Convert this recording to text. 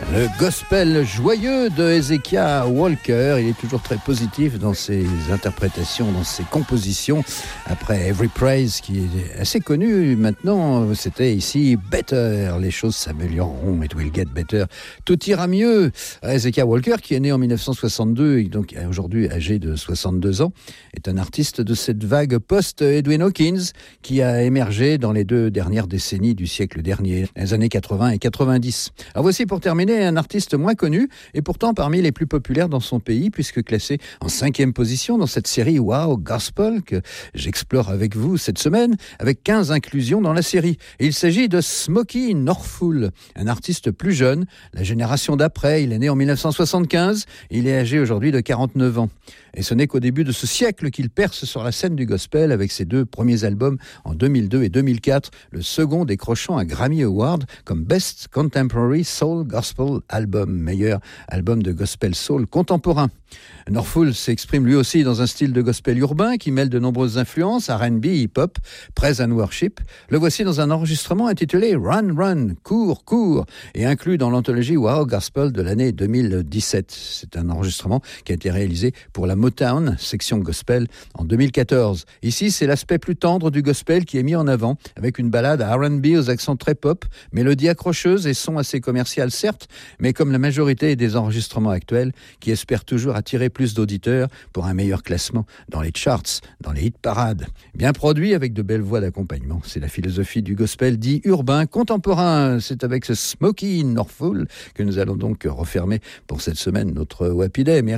Le gospel joyeux de Hezekiah Walker, il est toujours très positif dans ses interprétations, dans ses compositions. Après Every Praise, qui est assez connu maintenant, c'était ici Better. Les choses s'amélioreront, it will get better. Tout ira mieux. Hezekiah Walker, qui est né en 1962 et donc aujourd'hui âgé de 62 ans, est un artiste de cette vague post-Edwin Hawkins qui a émergé dans les 2 dernières décennies du siècle dernier, les années 80 et 90. Alors voici pour terminer un artiste moins connu et pourtant parmi les plus populaires dans son pays puisque classé en 5e position dans cette série Wow Gospel que j'explore avec vous cette semaine avec 15 inclusions dans la série. Et il s'agit de Smokie Norful, un artiste plus jeune, la génération d'après. Il est né en 1975 et il est âgé aujourd'hui de 49 ans. Et ce n'est qu'au début de ce siècle qu'il perce sur la scène du gospel avec ses 2 premiers albums en 2002 et 2004, le second décrochant un Grammy Award comme Best Contemporary Soul Gospel Album, meilleur album de gospel soul contemporain. Norful s'exprime lui aussi dans un style de gospel urbain qui mêle de nombreuses influences, R&B, hip-hop, praise and worship. Le voici dans un enregistrement intitulé Run Run, cours, cours, et inclus dans l'anthologie Wow Gospel de l'année 2017. C'est un enregistrement qui a été réalisé pour la Motown, section gospel, en 2014. Ici, c'est l'aspect plus tendre du gospel qui est mis en avant, avec une ballade à R&B aux accents très pop, mélodie accrocheuse et son assez commercial certes, mais comme la majorité des enregistrements actuels, qui espèrent toujours attirer plus d'auditeurs pour un meilleur classement dans les charts, dans les hit parades. Bien produit avec de belles voix d'accompagnement. C'est la philosophie du gospel dit urbain contemporain. C'est avec ce Smokie Norful que nous allons donc refermer pour cette semaine notre Wappy Day.